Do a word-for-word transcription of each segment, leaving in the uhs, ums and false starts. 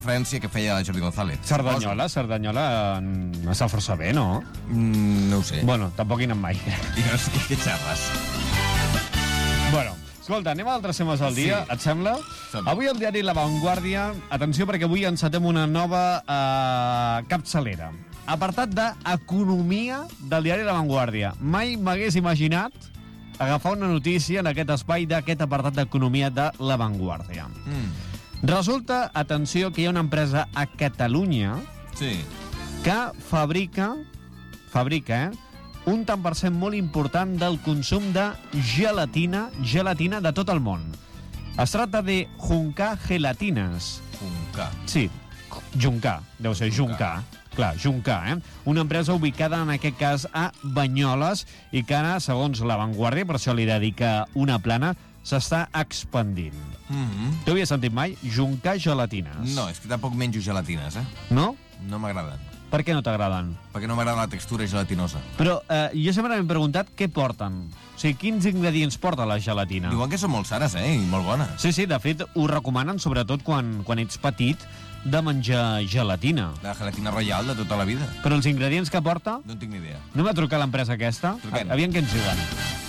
referència que feia la Jordi González. Cerdanyola, Cerdanyola està força bé, no? Mm, no ho sé. Bueno, tampoc hi anem mai. I no sé què xerres. Bueno, escolta, anem a altres temes del dia, sí. Et sembla? Som. Avui el diari La Vanguardia, atenció perquè avui encetem una nova eh, capçalera. Apartat d'Economia del diari La Vanguardia. Mai m'hagués imaginat agafar una notícia en aquest espai d'aquest apartat d'Economia de La Vanguardia. Mm. Resulta, atenció, que hi ha una empresa a Catalunya sí. que fabrica, fabrica, eh, un tant per cent molt important del consum de gelatina, gelatina de tot el món. Es tracta de Juncà Gelatines. Juncà. Sí, Juncà, deu ser Juncà. Clar, Juncà, eh? Una empresa ubicada, en aquest cas, a Banyoles i que ara, segons La Vanguardia, per això li dedica una plana, s'està expandint. Mm-hmm. T'ho havia sentit mai? Juncà Gelatines. No, és que tampoc menjo gelatines, eh? No? No m'agraden. Per què no t'agraden? Perquè no m'agrada la textura gelatinosa. Però eh, jo sempre m'he preguntat què porten. O sigui, quins ingredients porta la gelatina? Diuen que són molt sanes, eh? I molt bones. Sí, sí, de fet, ho recomanen sobretot quan, quan ets petit de menjar gelatina. La gelatina royal de tota la vida. Però els ingredients que porta... No en tinc ni idea. Anem a trucar a l'empresa aquesta. Truquem. Aviam què ens diuen.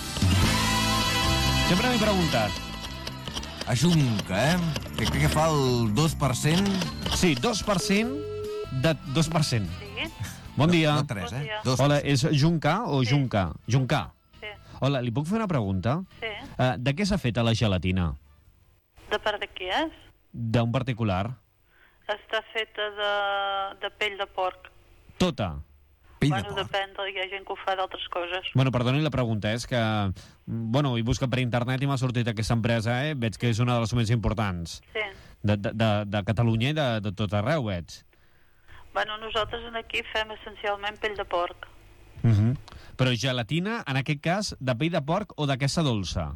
Sempre m'he preguntat. A Junca, eh? Que crec que fa el dos per cent. Sí, dos per cent de dos per cent. Sí. Bon dia. No, no tres, eh? Bon dos Hola, és Juncà o Sí. Juncà? Juncà. Sí. Hola, li puc fer una pregunta? Sí. Uh, de què s'ha fet a la gelatina? De part de qui és? D'un particular? Està feta de, de pell de porc. Tota. Pell de Bueno, porc. depèn, hi ha gent que ho fa d'altres coses. Bueno, perdoni la pregunta, és que... Bueno, he buscat per internet i m'ha sortit aquesta empresa, eh? Veig que és una de les més importants Sí. de, de, de, de Catalunya i de, de tot arreu, veig. Bueno, nosaltres aquí fem essencialment pell de porc. Uh -huh. Però gelatina, en aquest cas, de pell de porc o d'aquesta dolça?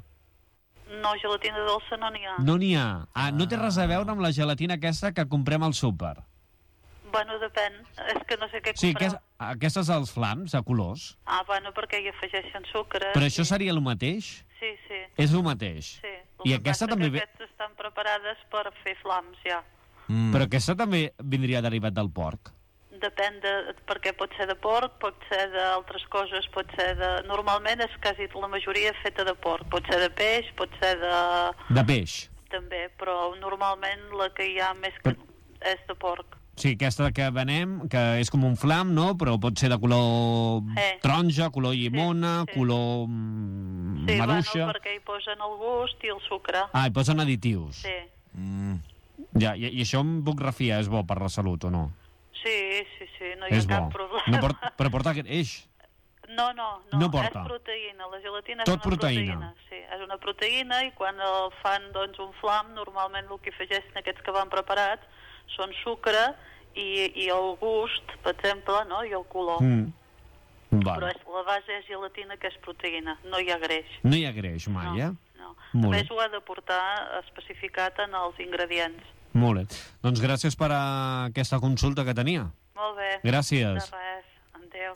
No, gelatina dolça no n'hi ha. No n'hi ha. Ah, no té res a veure amb la gelatina aquesta que comprem al súper. Bueno, depèn. És que no sé què Sí, compreu. aquest, aquestes als flams, a colors. Ah, bueno, perquè hi afegeixen sucre. Però això sí. seria el mateix? Sí, sí. És el mateix? Sí. I El que aquesta passa també que ve... aquestes estan preparades per fer flams, ja. Mm. Però aquesta també vindria derivat del porc. Depèn de... perquè pot ser de porc, pot ser d'altres coses, pot ser de... Normalment és quasi la majoria feta de porc. Pot ser de peix, pot ser de... De peix. També, però normalment la que hi ha més que... és de porc. Sí, aquesta que venem, que és com un flam, no? Però pot ser de color Eh. taronja, color llimona, Sí, sí. color mm, Sí, maduixa... bueno, perquè hi posen el gust i el sucre. Ah, hi posen additius. Sí, Mm. Ja, i, I això em puc refiar, és bo per la salut o no? sí, sí, sí, no hi ha És cap bo. problema. No port, però porta aquest eix. No, no, no, No porta. és proteïna, la gelatina Tot és una proteïna. proteïna. Sí, és una proteïna i quan el fan doncs, un flam, normalment el que afegeixen aquests que van preparats són sucre i, i el gust, per exemple, no? I el color. Mm. Però Vale. és, la base és gelatina, que és proteïna, no hi ha greix. No hi ha greix mai, no, eh? no. Molt A bé. més ho ha de portar especificat en els ingredients. Molt bé. Doncs gràcies per a aquesta consulta que tenia. Molt bé. Gràcies. De res. Adéu.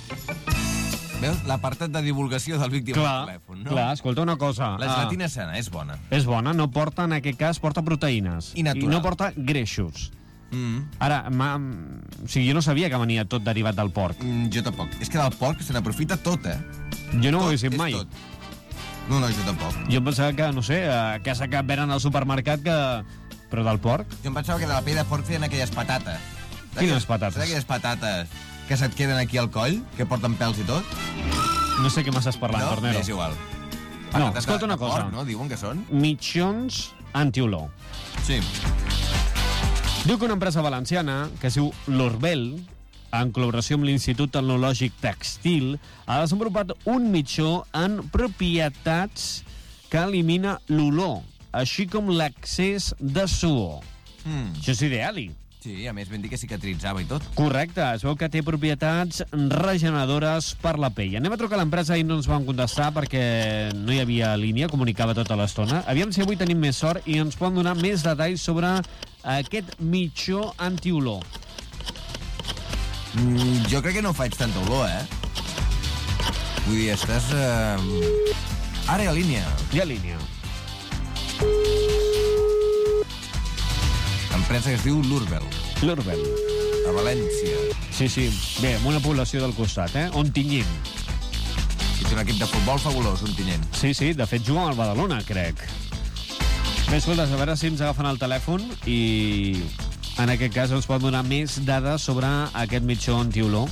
Veus? L'apartat de divulgació del víctima Clar, del telèfon, no? clar, escolta una cosa. La Ah, gelatina és sana, és bona. és bona, no porta, en aquest cas, porta proteïnes. I natural. I no porta greixos. Mm. Ara, m'ha- o sigui, jo no sabia que venia tot derivat del porc. Mm, jo tampoc. És que del porc se n'aprofita tot, eh? Jo no ho he Tot, vist és mai. tot. No, no, jo tampoc. Jo em pensava que, no sé, eh, aquesta que venen al supermercat, que... però del porc? Jo em pensava que de la pell de porc feien aquelles patates. Quines patates? Saps aquelles patates que se't queden aquí al coll, que porten pèls i tot? No sé què m'estàs parlant, no? Tornero. És igual. No, Patates escolta de- una de cosa. Porc, no? Diuen que són? Mitjons antiolor. Sí. Diu que una empresa valenciana, que es diu l'Orbel, en col·laboració amb l'Institut Tecnològic Textil, ha desenvolupat un mitjó en propietats que elimina l'olor, així com l'accés de suor. Mm. Això és ideali. Sí, a més vam dir que cicatritzava i tot. Correcte, es veu que té propietats regeneradores per la pell. Anem a trucar a l'empresa i no ens van contestar perquè no hi havia línia, comunicava tota l'estona. Aviam si avui tenim més sort i ens poden donar més detalls sobre aquest mitjó antiolor. Mm, jo crec que no faig tanta olor, eh? Vull dir, estàs... Eh... Ara hi ha línia. Hi ha línia. empresa que es diu l'Urbel, L'Urbel. a València. Sí, sí. Bé, amb una població del costat, eh? Ontinyent. I té un equip de futbol fabulós, Ontinyent. Sí, sí, de fet juga al Badalona, crec. Bé, escoltes, a veure si ens agafen el telèfon i en aquest cas ens pot donar més dades sobre aquest mitjó antiolor.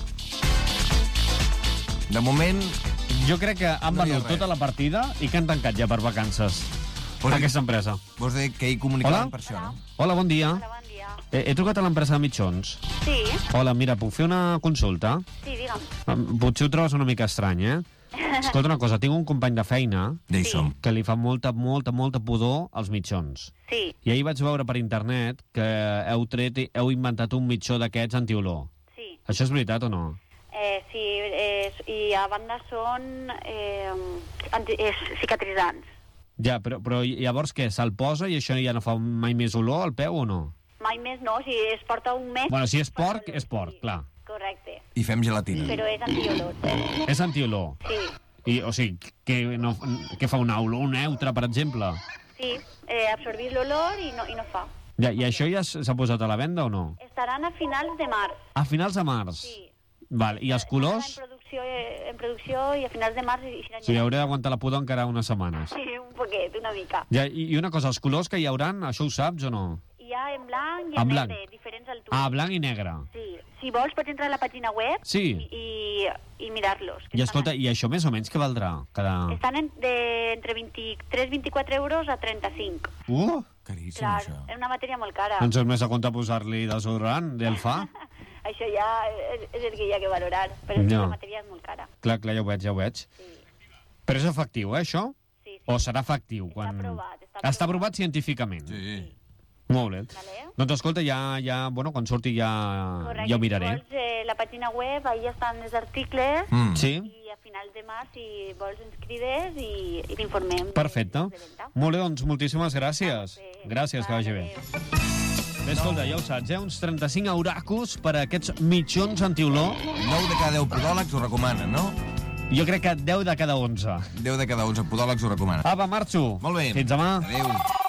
De moment, Jo crec que han No hi ha venut res. tota la partida i que han tancat ja per vacances. Vols dir- Aquesta empresa. vols dir que hi comunicaven Hola? per això, no? Hola, bon dia. Hola, bon dia. He, he trucat a l'empresa de mitjons. Sí, Hola, mira, puc fer una consulta? sí, digue'm. Em, Potser ho trobes una mica estrany, eh? Escolta una cosa, tinc un company de feina Ja hi Sí. som. que li fa molta, molta, molta pudor als mitjons. Sí, I ahir vaig veure per internet que heu tret, i heu inventat un mitjó d'aquests antiolor. sí. Això és veritat o no? Eh, sí, eh, i a banda són eh, anti, eh, cicatritzants. Ja, però, però llavors què? Se'l posa i això ja no fa mai més olor al peu o no? Mai més no, si es porta un mes... Bueno, si és fa porc, olor, és porc, sí. clar. Correcte, I fem gelatina. però és antiolor. És antiolor. Sí, I, o sigui, que, no, que fa una olor neutra, per exemple? sí, eh, absorbís l'olor i no, i no fa. Ja, I això ja s- s'ha posat a la venda o no? Estaran a finals de març. A finals de març? Sí. Val. I els colors? En producció, eh, en producció i a finals de març i O sigui, hauré d'aguantar la pudor encara unes setmanes. Sí, un poquet, una mica. Ja, i, I una cosa, els colors que hi hauran, això ho saps o no? Hi ha en blanc i En en blanc. negre, diferents altures. Ah, blanc i negre. Sí, si vols pots entrar a la pàgina web Sí. i, i, i mirar-los. que I estan escolta, ahí. i això més o menys què valdrà? Cada... Estan en, de, entre vint-i-tres i vint-i-quatre euros a trenta-cinc. Uh! Caríssim, Clar, això. és una matèria molt cara. Doncs és més a compte posar-li desodorant del fa? Això ja és, és el que hi ha que valorar, però és que No. la matèria és molt cara. Clar, clar, ja ho veig, ja ho veig. Sí, Però és efectiu, eh, això? sí, sí. O serà efectiu? Està quan... aprovat, està Està aprovat. aprovat científicament? Sí. Molt bé. Vale. Doncs escolta, ja, ja, bueno, quan surti ja, Correcte, ja ho miraré. Si vols, eh, la pàgina web, ahí estan els articles, Mm. Sí? i a finals de març, si vols, ens crides i, i t'informem. de- Perfecte. de venda. Molt bé, doncs moltíssimes gràcies. Bé, Gràcies, que vagi bé. adéu. Bé, escolta, ja ho saps, eh? Uns trenta-cinc euracos per a aquests mitjons antiolor. nou de cada deu podòlegs ho recomanen, no? Jo crec que deu de cada onze. deu de cada onze podòlegs ho recomanen. Apa, marxo. Molt bé. Fins demà. Adéu.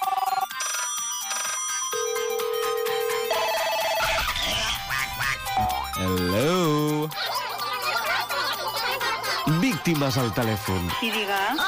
Hello. Víctimes al telèfon. Sí, digues.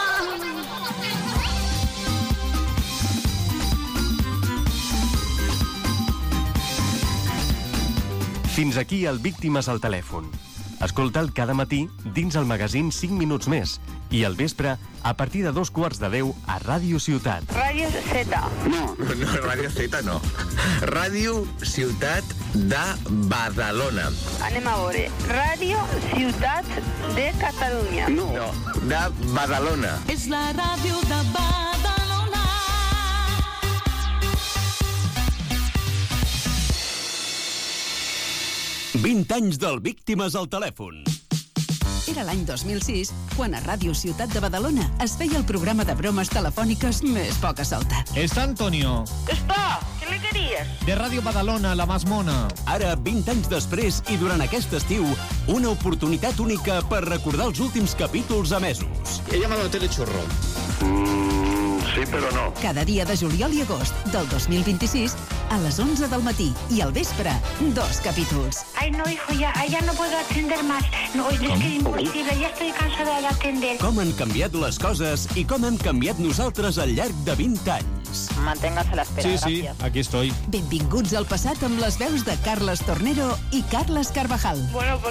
Fins aquí el Víctimes al telèfon. Escolta'l cada matí dins el magazín cinc minuts més i al vespre a partir de dos quarts de deu a Ràdio Ciutat. Ràdio Z. No, Ràdio Z no. Ràdio Ciutat de Badalona. Anem a veure. Ràdio Ciutat de Catalunya. No, no de Badalona. És la ràdio de Badalona. vint anys del Víctimes al telèfon. Era l'any dos mil sis, quan a Ràdio Ciutat de Badalona es feia el programa de bromes telefòniques més poca solta. Está Antonio, Està, què li queries? de Radio Badalona, la más mona. Ara, vint anys després i durant aquest estiu, una oportunitat única per recordar els últims capítols emesos. He llamado a Telechurro. Sí, però no. Cada dia de juliol i agost del dos mil vint-i-sis a les onze del matí i al vespre, dos capítols. Ay, no, hijo, ya, ya no puedo atender más. No, es que es imposible, ya estoy cansada de atender. Com han canviat les coses i com hem canviat nosaltres al llarg de vint anys. Manténgase la espera, Sí, sí, aquí estoy. Benvinguts al passat amb les veus de Carles Tornero i Carles Carvajal. Bueno, pues